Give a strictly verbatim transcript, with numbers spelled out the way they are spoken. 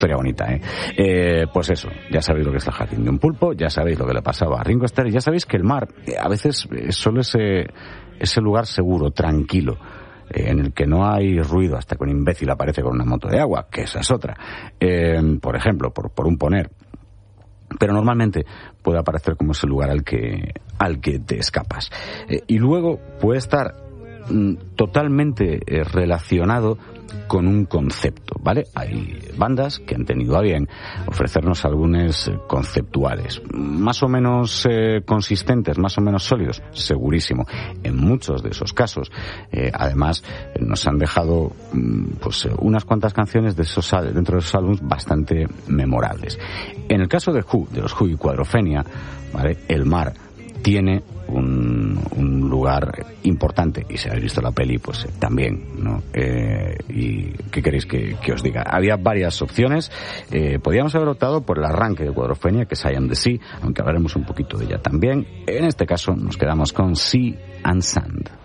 Historia bonita, ¿eh? ¿eh? Pues eso, ya sabéis lo que es el jardín de un pulpo, ya sabéis lo que le pasaba a Ringo Starr, y ya sabéis que el mar eh, a veces es solo ese, ese lugar seguro, tranquilo, eh, en el que no hay ruido hasta que un imbécil aparece con una moto de agua, que esa es otra. Eh, por ejemplo, por, por un poner. Pero normalmente puede aparecer como ese lugar al que, al que te escapas. Eh, y luego puede estar mm, totalmente eh, relacionado con un concepto, ¿vale? Hay bandas que han tenido a bien ofrecernos álbumes eh, conceptuales, más o menos eh, consistentes, más o menos sólidos, segurísimo. En muchos de esos casos, eh, además, eh, nos han dejado mm, pues eh, unas cuantas canciones de esos dentro de esos álbumes bastante memorables. En el caso de Who, de los Who y Quadrophenia, ¿vale? El mar tiene un, un lugar importante, y si habéis visto la peli, pues eh, también, ¿no? Eh, y ¿qué queréis que, que os diga? Había varias opciones. Eh, podíamos haber optado por el arranque de Quadrophenia, que es I Am the Sea, aunque hablaremos un poquito de ella también. En este caso nos quedamos con Sea and Sand.